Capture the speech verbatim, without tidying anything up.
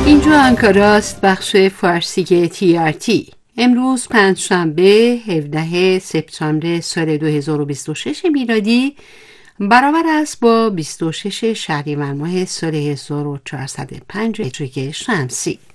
اینجا انکاراست، بخش فارسی تی آر تی. امروز پنجشنبه هفدهم سپتامبر سال دو هزار و بیست و شش میلادی، برابر است با بیست و شش شهریور ماه سال هزار و چهارصد و پنج هجری شمسی.